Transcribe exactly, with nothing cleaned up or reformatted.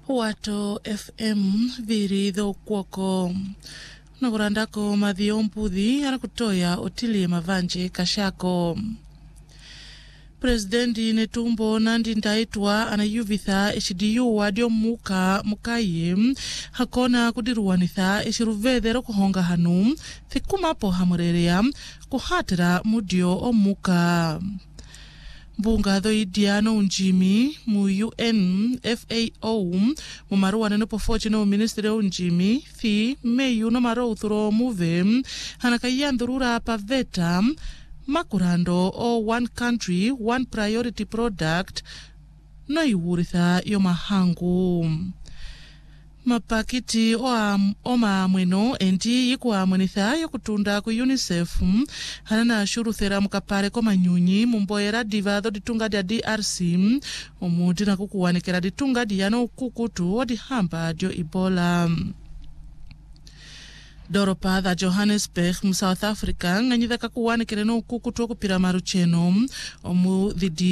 Wato F M virido kwoko nagurandako mathio mputhi arakutoya otili mavanje kashako. Presidenti Netumbo Nandi Ndaitwa anayuvitha eshidiyu wadio muka mukaye hakona kudiruwanitha eshiruvethero kuhonga hanu thikumapo hamurerea kuhatira mudio omuka. Bunga dho idiano unjimi mu U N F A O mu maruwa nepo fochi no ministry unjimi fi meyu no maro uthuro muve hanakayandurura paveta makurando o one country one priority product no iwuritha yo mahangu. Mapakiti o oma mweno enti yikuwa mwenitha yokutunda ku UNICEF hanana shuruthera mukapare ko manyunyi mumboera divado ditunga dia D R C omuti na kukuwanikera ditunga diano kukutu odi hamba dio Ebola. Doropa da Johannesburg mu South Africa nganyitha kakuwanikere no kukutu okupira marucheno omu dhidi